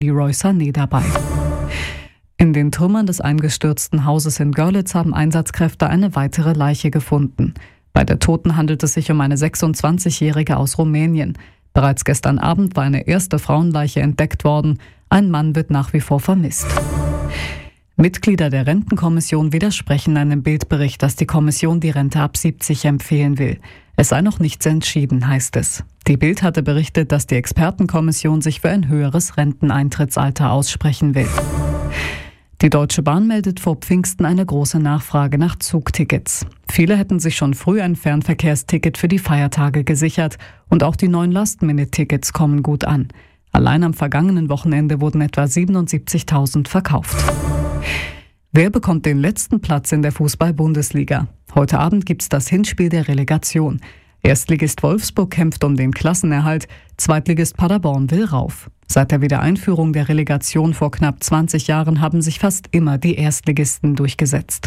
Leroy Sané dabei. In den Trümmern des eingestürzten Hauses in Görlitz haben Einsatzkräfte eine weitere Leiche gefunden. Bei der Toten handelt es sich um eine 26-Jährige aus Rumänien. Bereits gestern Abend war eine erste Frauenleiche entdeckt worden. Ein Mann wird nach wie vor vermisst. Mitglieder der Rentenkommission widersprechen einem Bildbericht, dass die Kommission die Rente ab 70 empfehlen will. Es sei noch nichts entschieden, heißt es. Die Bild hatte berichtet, dass die Expertenkommission sich für ein höheres Renteneintrittsalter aussprechen will. Die Deutsche Bahn meldet vor Pfingsten eine große Nachfrage nach Zugtickets. Viele hätten sich schon früh ein Fernverkehrsticket für die Feiertage gesichert und auch die neuen Last-Minute-Tickets kommen gut an. Allein am vergangenen Wochenende wurden etwa 77.000 verkauft. Wer bekommt den letzten Platz in der Fußball-Bundesliga? Heute Abend gibt's das Hinspiel der Relegation. Erstligist Wolfsburg kämpft um den Klassenerhalt, Zweitligist Paderborn will rauf. Seit der Wiedereinführung der Relegation vor knapp 20 Jahren haben sich fast immer die Erstligisten durchgesetzt.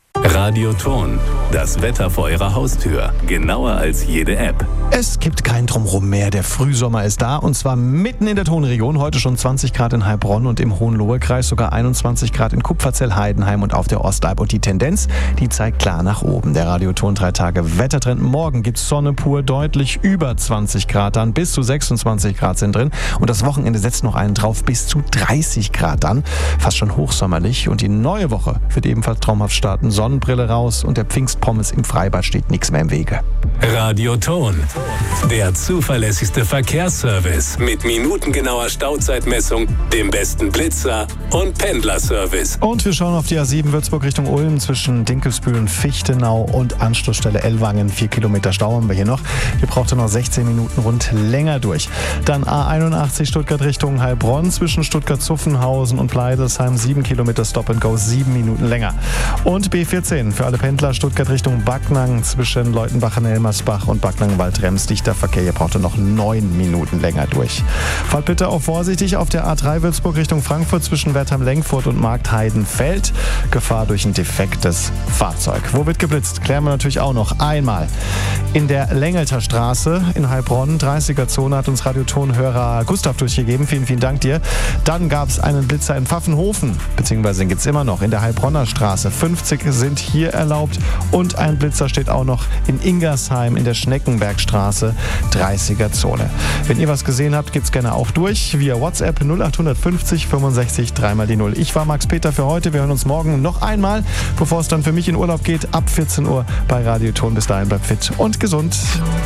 Radioton, das Wetter vor Ihrer Haustür. Genauer als jede App. Es gibt kein Drumherum mehr. Der Frühsommer ist da und zwar mitten in der Tonregion. Heute schon 20 Grad in Heilbronn und im Hohenlohe-Kreis, sogar 21 Grad in Kupferzell, Heidenheim und auf der Ostalb. Und die Tendenz, die zeigt klar nach oben. Der Radioton 3 Tage Wettertrend. Morgen gibt's Sonne pur, deutlich über 20 Grad dann. Bis zu 26 Grad sind drin. Und das Wochenende setzt noch einen drauf, bis zu 30 Grad dann. Fast schon hochsommerlich. Und die neue Woche wird ebenfalls traumhaft starten. Sonnenbrille raus und der Pfingstpommes im Freibad steht nichts mehr im Wege. Radioton, der zuverlässigste Verkehrsservice mit minutengenauer Stauzeitmessung, dem besten Blitzer und Pendlerservice. Und wir schauen auf die A7 Würzburg Richtung Ulm zwischen Dinkelsbühl, Fichtenau und Anschlussstelle Ellwangen. 4 Kilometer Stau haben wir hier noch. Ihr braucht noch 16 Minuten rund länger durch. Dann A81 Stuttgart Richtung Heilbronn zwischen Stuttgart-Zuffenhausen und Pleidelsheim. 7 Kilometer Stop and Go, 7 Minuten länger. Und B14 für alle Pendler Stuttgart Richtung Backnang zwischen Leutenbach-Elmersbach und Backnang-Waldrems. Dichter Verkehr, ihr braucht noch 9 Minuten länger durch. Fahrt bitte auch vorsichtig auf der A3 Würzburg Richtung Frankfurt zwischen Wertheim-Lengfurt und Marktheidenfeld. Gefahr durch ein defektes Fahrzeug. Wo wird geblitzt? Klären wir natürlich auch noch einmal. In der Lengelter Straße in Heilbronn, 30er-Zone, hat uns Radiotonhörer Gustav durchgegeben. Vielen, vielen Dank dir. Dann gab es einen Blitzer in Pfaffenhofen, beziehungsweise den gibt es immer noch, in der Heilbronner Straße. 50 sind hier erlaubt und ein Blitzer steht auch noch in Ingersheim in der Schneckenbergstraße, 30er-Zone. Wenn ihr was gesehen habt, geht's gerne auch durch via WhatsApp 0850 65 3 die 0. Ich war Max Peter für heute. Wir hören uns morgen noch einmal, bevor es dann für mich in Urlaub geht, ab 14 Uhr bei Radioton. Bis dahin bleibt fit und gesund.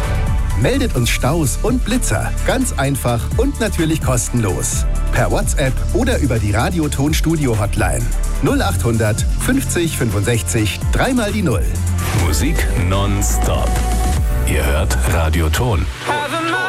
Meldet uns Staus und Blitzer. Ganz einfach und natürlich kostenlos. Per WhatsApp oder über die Radioton Studio Hotline. 0800 50 65 3 die 0. Musik nonstop. Ihr hört Radioton.